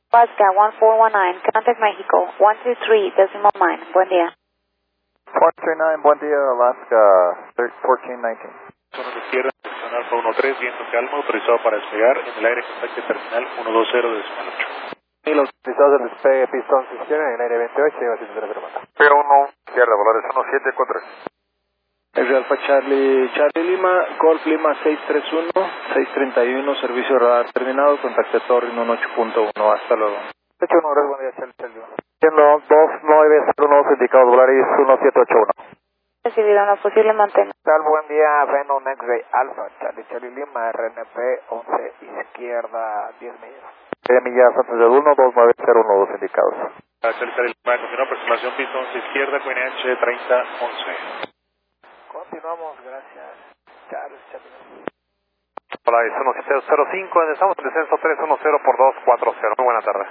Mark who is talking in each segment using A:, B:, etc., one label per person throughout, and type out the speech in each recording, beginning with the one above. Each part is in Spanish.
A: Vasca 1419, Contact México 123.9. Buen día.
B: 439, buen día, Alaska 1419.
C: Zona de izquierda, dirección Alfa 13, viento calmo, autorizado para despegar en el aire contacto terminal 120 decimal 8.
B: Y los utilizados del despegue pistón izquierda en el aire 28, lleva 734.
D: P1, izquierda, Volaris 1743.
E: Es Alfa Charlie Lima, Golf Lima 631, 631, servicio radar terminado, contacto Torrin 18.1, hasta luego.
B: 81, gracias, buen día, Charlie. Siendo 2901, indicados Volaris 1781.
A: Recibido una posible mantenga.
B: Tal, buen día, Venom X-Ray Alpha, Charlie Lima, RNP 11, izquierda 10 millas. 10 millas antes del 1, 2901, indicados.
C: Charlie Lima, continúa aproximación pistón izquierda, QNH 3011.
B: Continuamos, gracias. Charlie.
D: Volaris 1705, estamos en descenso 310 por 240. Muy buena tarde.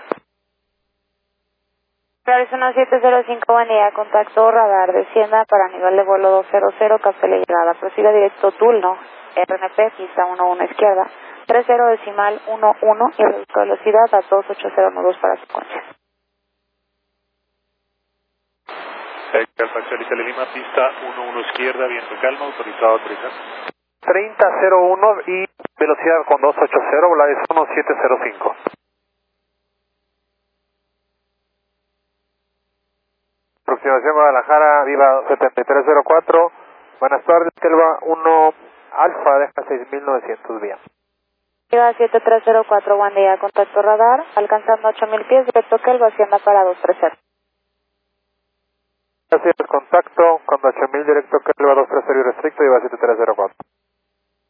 A: Volaris 1705, buen día, contacto radar, descienda para nivel de vuelo 200, Café llegada, prosiga directo Tulno, RNP, pista 11 izquierda, 30 decimal 11 y reduzca velocidad a 2800 nudos para secuencia.
C: Alfa Charlie Lima, pista 11 izquierda, viento calmo, autorizado a aterrizar.
D: 3001 y velocidad con 280, Volaris 1705.
B: Aproximación Guadalajara, Viva 7304. Buenas tardes, Telva 1 Alfa, deja 6900 vía.
A: Viva 7304, buen día, contacto radar, alcanzando 8000 pies, directo Kelva, hacienda para 230.
B: Gracias, contacto, con 8000 directo Kelva 230 y restricto, Viva 7304.